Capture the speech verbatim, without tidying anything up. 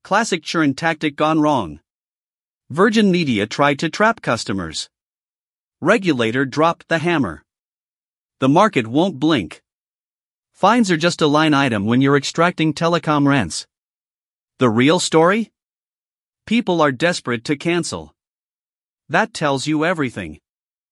Classic churn tactic gone wrong. Virgin Media tried to trap customers. Regulator dropped the hammer. The market won't blink. Fines are just a line item when you're extracting telecom rents. The real story? People are desperate to cancel. That tells you everything.